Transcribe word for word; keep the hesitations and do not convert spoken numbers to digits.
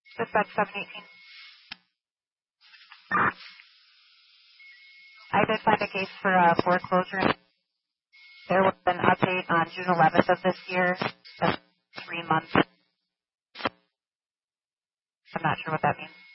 Dispatch seven eighteen. I did find a case for uh, foreclosure. There was an update on June eleventh of this year. That's three months. I'm not sure what that means.